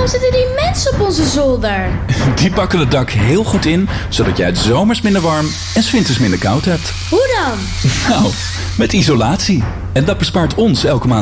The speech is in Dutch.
Waarom zitten die mensen op onze zolder? Die pakken het dak heel goed in, zodat jij het zomers minder warm en 's winters minder koud hebt. Hoe dan? Nou, met isolatie. En dat bespaart ons elke maand